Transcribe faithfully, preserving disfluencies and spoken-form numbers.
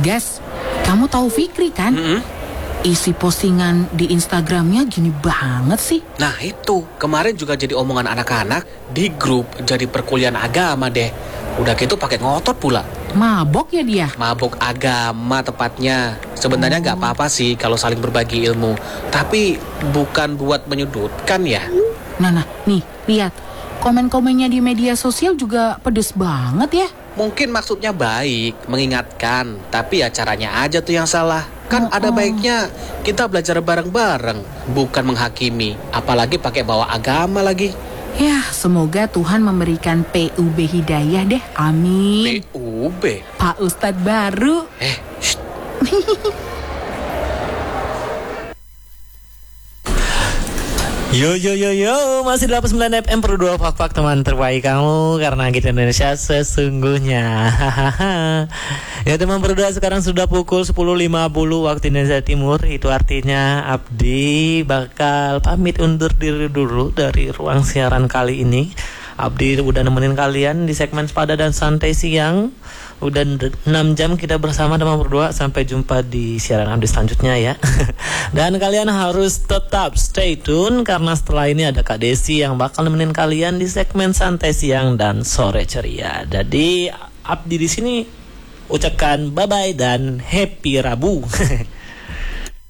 Gas, kamu tahu Fikri kan? Mm-hmm. Isi postingan di Instagramnya gini banget sih. Nah itu, kemarin juga jadi omongan anak-anak di grup jadi perkuliahan agama deh. Udah gitu pakai ngotot pula. Mabok ya dia? Mabok agama tepatnya. Sebenarnya nggak oh. apa-apa sih kalau saling berbagi ilmu. Tapi bukan buat menyudutkan ya. Nah, nah, nih, lihat. Komen-komennya di media sosial juga pedes banget ya. Mungkin maksudnya baik, mengingatkan. Tapi ya caranya aja tuh yang salah. Kan oh, ada baiknya kita belajar bareng-bareng, bukan menghakimi. Apalagi pakai bawa agama lagi. Ya, semoga Tuhan memberikan P U B hidayah deh. Amin. P U B? Pak Ustadz baru. Eh, shh. Yo yo yo yo, masih delapan puluh sembilan F M per dua Fak-Fak, teman terbaik kamu, karena kita Indonesia sesungguhnya. Ya teman berdua, sekarang sudah pukul sepuluh lima puluh waktu Indonesia Timur. Itu artinya Abdi bakal pamit undur diri dulu dari ruang siaran kali ini. Abdi udah nemenin kalian di segmen Sepada dan Santai Siang. Udah enam jam kita bersama teman berdua. Sampai jumpa di siaran Abdi selanjutnya ya. Dan kalian harus tetap stay tune, karena setelah ini ada Kak Desi yang bakal nemenin kalian di segmen Santai Siang dan Sore Ceria. Jadi Abdi di sini ucapkan bye bye dan happy Rabu.